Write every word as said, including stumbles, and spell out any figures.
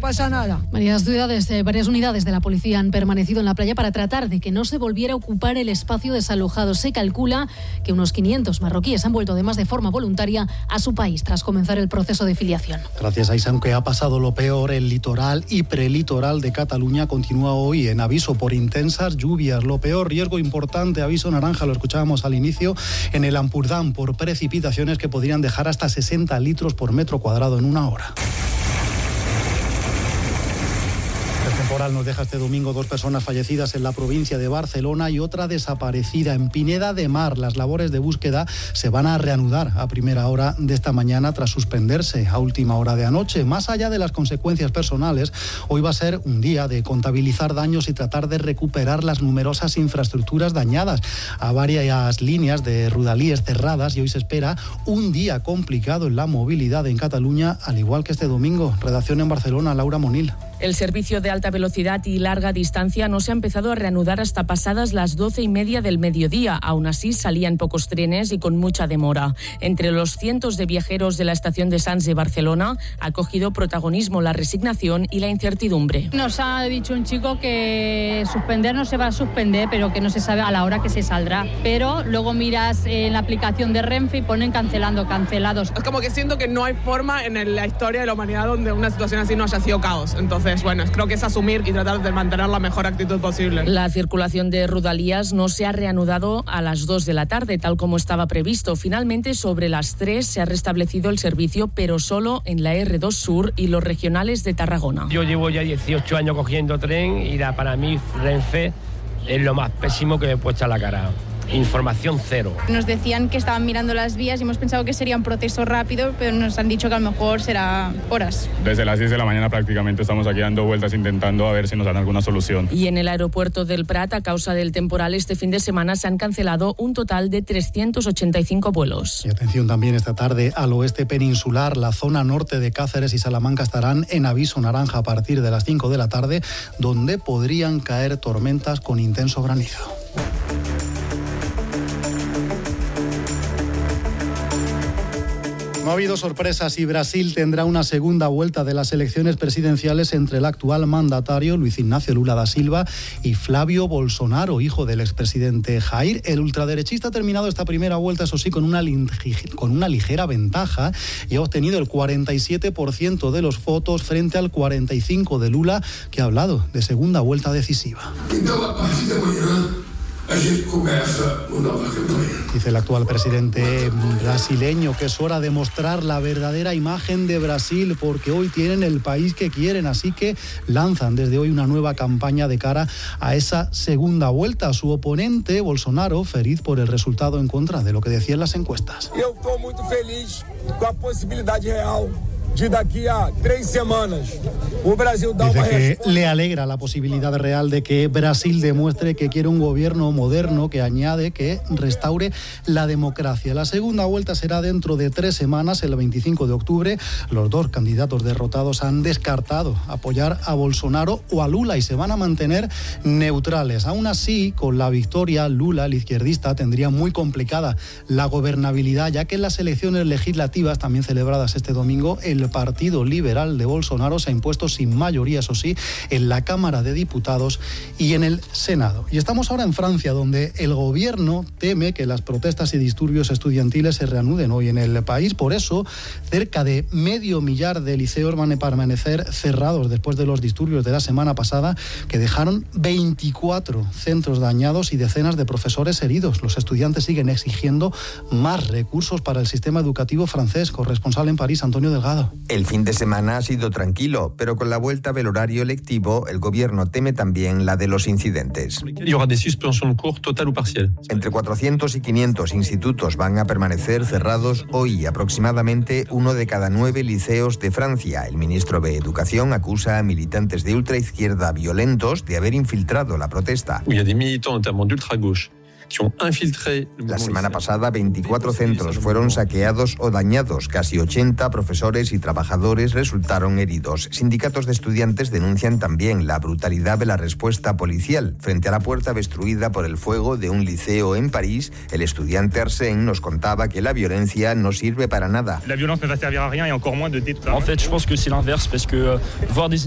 pasa nada. Varias ciudades, eh, varias unidades de la policía han permanecido en la playa para tratar de que no se volviera a ocupar el espacio desalojado. Se calcula que unos quinientos marroquíes han vuelto además de forma voluntaria a su país tras comenzar el proceso de filiación. Gracias a Isa, aunque ha pasado lo peor, el litoral y prelitoral de Cataluña continúa hoy en aviso por intensas lluvias. Lo peor, riesgo importante, aviso naranja, lo escuchábamos al inicio, en el Ampurdán por precipitaciones que podrían dejar hasta sesenta litros por metro cuadrado en una hora. El temporal nos deja este domingo dos personas fallecidas en la provincia de Barcelona y otra desaparecida en Pineda de Mar. Las labores de búsqueda se van a reanudar a primera hora de esta mañana tras suspenderse a última hora de anoche. Más allá de las consecuencias personales, hoy va a ser un día de contabilizar daños y tratar de recuperar las numerosas infraestructuras dañadas. A varias líneas de Rodalies cerradas y hoy se espera un día complicado en la movilidad en Cataluña, al igual que este domingo. Redacción en Barcelona, Laura Monil. El servicio de alta velocidad y larga distancia no se ha empezado a reanudar hasta pasadas las doce y media del mediodía. Aún así, salían pocos trenes y con mucha demora. Entre los cientos de viajeros de la estación de Sants de Barcelona ha cogido protagonismo la resignación y la incertidumbre. Nos ha dicho un chico que suspender no se va a suspender, pero que no se sabe a la hora que se saldrá. Pero luego miras en la aplicación de Renfe y ponen cancelando, cancelados. Es como que siento que no hay forma en la historia de la humanidad donde una situación así no haya sido caos. Entonces, bueno, creo que es asumir y tratar de mantener la mejor actitud posible. La circulación de Rodalies no se ha reanudado a las dos de la tarde, tal como estaba previsto. Finalmente, sobre las tres se ha restablecido el servicio, pero solo en la erre dos Sur y los regionales de Tarragona. Yo llevo ya dieciocho años cogiendo tren y la, para mí Renfe es lo más pésimo que me he puesto a la cara. Información cero. Nos decían que estaban mirando las vías y hemos pensado que sería un proceso rápido, pero nos han dicho que a lo mejor será horas. Desde las diez de la mañana prácticamente estamos aquí dando vueltas intentando a ver si nos dan alguna solución. Y en el aeropuerto del Prat, a causa del temporal, este fin de semana se han cancelado un total de trescientos ochenta y cinco vuelos. Y atención también esta tarde al oeste peninsular. La zona norte de Cáceres y Salamanca estarán en aviso naranja a partir de las cinco de la tarde, donde podrían caer tormentas con intenso granizo. No ha habido sorpresas y Brasil tendrá una segunda vuelta de las elecciones presidenciales entre el actual mandatario Luis Ignacio Lula da Silva y Flávio Bolsonaro, hijo del expresidente Jair. El ultraderechista ha terminado esta primera vuelta, eso sí, con una, con una ligera ventaja y ha obtenido el cuarenta y siete por ciento de los votos frente al cuarenta y cinco por ciento de Lula, que ha hablado de segunda vuelta decisiva. Dice el actual presidente brasileño que es hora de mostrar la verdadera imagen de Brasil porque hoy tienen el país que quieren, así que lanzan desde hoy una nueva campaña de cara a esa segunda vuelta. Su oponente, Bolsonaro, feliz por el resultado en contra de lo que decían las encuestas. Yo estoy muy feliz con la posibilidad real de daqui a tres semanas o Brasil da Dice una que respuesta. le alegra la posibilidad real de que Brasil demuestre que quiere un gobierno moderno que añade que restaure la democracia. La segunda vuelta será dentro de tres semanas, el veinticinco de octubre. Los dos candidatos derrotados han descartado apoyar a Bolsonaro o a Lula y se van a mantener neutrales. Aún así, con la victoria, Lula, el izquierdista, tendría muy complicada la gobernabilidad, ya que en las elecciones legislativas, también celebradas este domingo, el Partido Liberal de Bolsonaro se ha impuesto sin mayoría, eso sí, en la Cámara de Diputados y en el Senado. Y estamos ahora en Francia, donde el gobierno teme que las protestas y disturbios estudiantiles se reanuden hoy en el país. Por eso, cerca de medio millar de liceos van a permanecer cerrados después de los disturbios de la semana pasada, que dejaron veinticuatro centros dañados y decenas de profesores heridos. Los estudiantes siguen exigiendo más recursos para el sistema educativo francés. Corresponsal en París, Antonio Delgado. El fin de semana ha sido tranquilo, pero con la vuelta del horario lectivo, el gobierno teme también la de los incidentes. Entre cuatrocientos y quinientos institutos van a permanecer cerrados hoy, aproximadamente uno de cada nueve liceos de Francia. El ministro de Educación acusa a militantes de ultraizquierda violentos de haber infiltrado la protesta. La semana pasada, veinticuatro centros fueron saqueados o dañados. Casi ochenta profesores y trabajadores resultaron heridos. Sindicatos de estudiantes denuncian también la brutalidad de la respuesta policial. Frente a la puerta destruida por el fuego de un liceo en París, el estudiante Arsène nos contaba que la violencia no sirve para nada. La violence ne va servir à rien et encore moins de détruire. En fait, je pense que c'est l'inverse parce que voir des